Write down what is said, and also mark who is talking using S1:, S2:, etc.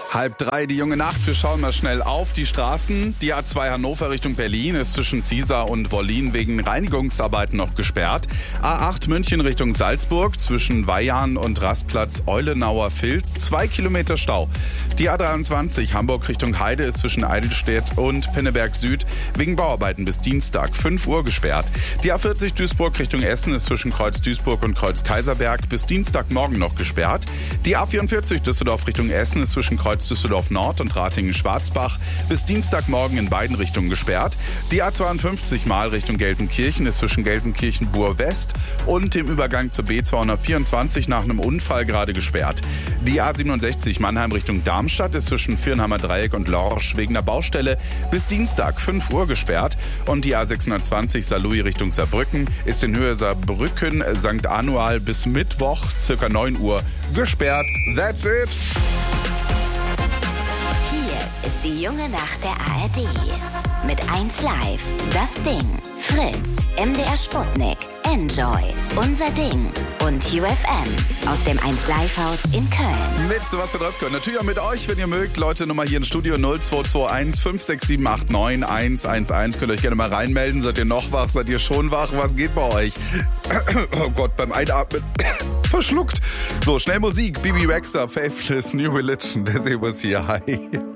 S1: 2:30, die junge Nacht. Wir schauen mal schnell auf die Straßen. Die A2 Hannover Richtung Berlin ist zwischen Ziesar und Wollin wegen Reinigungsarbeiten noch gesperrt. A8 München Richtung Salzburg zwischen Weihern und Rastplatz Eulenauer Vils 2 Kilometer Stau. Die A23 Hamburg Richtung Heide ist zwischen Eidelstedt und Pinneberg Süd wegen Bauarbeiten bis Dienstag 5 Uhr gesperrt. Die A40 Duisburg Richtung Essen ist zwischen Kreuz Duisburg und Kreuz Kaiserberg bis Dienstagmorgen noch gesperrt. Die A44 Düsseldorf Richtung Essen ist zwischen Kreuz Düsseldorf Nord und Ratingen-Schwarzbach bis Dienstagmorgen in beiden Richtungen gesperrt. Die A52 Mahl Richtung Gelsenkirchen ist zwischen Gelsenkirchen-Bur West und dem Übergang zur B224 nach einem Unfall gerade gesperrt. Die A67 Mannheim Richtung Darmstadt ist zwischen Viernheimer Dreieck und Lorsch wegen der Baustelle bis Dienstag 5 Uhr gesperrt. Und die A620 Saarlouis Richtung Saarbrücken ist in Höhe Saarbrücken St. Anual bis Mittwoch ca. 9 Uhr gesperrt. That's it!
S2: Hier ist die junge Nacht der ARD. Mit 1 Live, das Ding, Fritz, MDR Sputnik, Enjoy, Unser Ding und UFM aus dem 1 Live Haus in Köln.
S1: Mit Sebastian Röpke. Natürlich auch mit euch, wenn ihr mögt. Leute, Nummer hier im Studio 0221 56789 111. Könnt ihr euch gerne mal reinmelden. Seid ihr noch wach? Seid ihr schon wach? Was geht bei euch? Oh Gott, beim Einatmen verschluckt. So, schnell Musik. Bibi Rexha, Faithless, New Religion. Der Sebas hier. Hi.